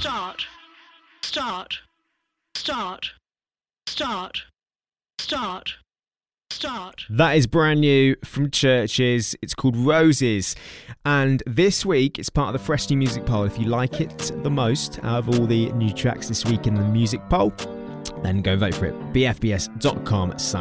Start. Start. Start. Start. Start. Start. That is brand new from Churches. It's called Roses. And this week, it's part of the Fresh New Music Poll. If you like it the most out of all the new tracks this week in the music poll, then go vote for it. bfbs.com/.